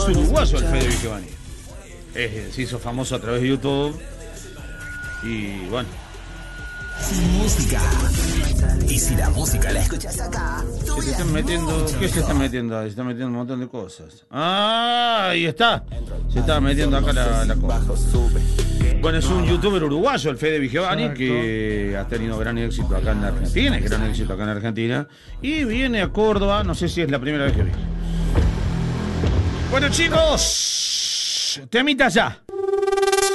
Es uruguayo el Fede Vigevani. Se hizo famoso a través de YouTube. Y bueno. Música. Y si la música la escuchas acá, ¿Qué se están metiendo? ¿Qué se están metiendo? Se están metiendo un montón de cosas. ¡Ah! Ahí está. Se está metiendo acá la cosa. Bueno, es un youtuber uruguayo, el Fede Vigevani, que ha tenido gran éxito acá en Argentina, y viene a Córdoba, no sé si es la primera vez que viene. Bueno, chicos, temita ya.